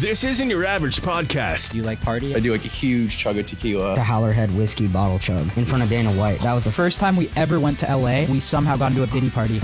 This isn't your average podcast. Do you like party? I do like a huge chug of tequila. The Howlerhead whiskey bottle chug in front of Dana White. That was the first time we ever went to LA. We somehow got into a Diddy party.